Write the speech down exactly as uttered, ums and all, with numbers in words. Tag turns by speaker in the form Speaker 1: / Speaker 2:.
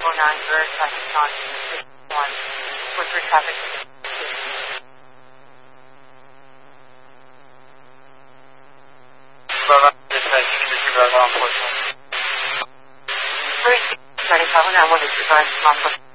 Speaker 1: oh nine, Veritas on one. Report for traffic.
Speaker 2: Dispatch, disregard law enforcement.
Speaker 1: First, thirty-seven, I want to disregard law enforcement.